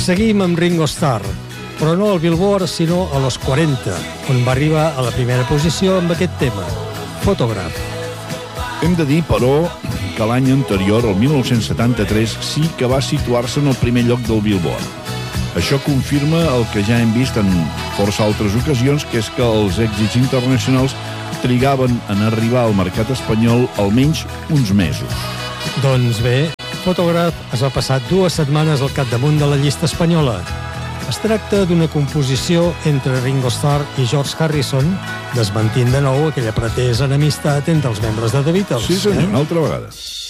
Seguim amb Ringo Starr, però no al Billboard, sinó a los 40, on va arribar a la primera posició amb aquest tema, Photograph. Hem de dir, però, que l'any anterior, el 1973, sí que va situar-se en el primer lloc del Billboard. Això confirma el que ja hem vist en força altres ocasions, que és que els èxits internacionals trigaven en arribar al mercat espanyol almenys uns mesos. Doncs bé, Photograph es va passar 2 setmanes al capdamunt de la llista espanyola. Es tracta d'una composició entre Ringo Starr i George Harrison, desmentint de nou aquella pretesa enemistat entre els membres de The Beatles. Sí, senyor, una altra vegada.